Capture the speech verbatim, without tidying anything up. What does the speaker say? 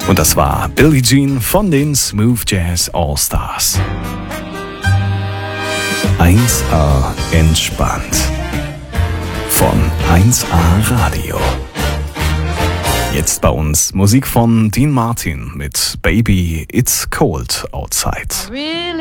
Und das war Billie Jean von den Smooth Jazz All-Stars. eins A entspannt. Von eins A Radio. Jetzt bei uns Musik von Dean Martin mit Baby It's Cold Outside.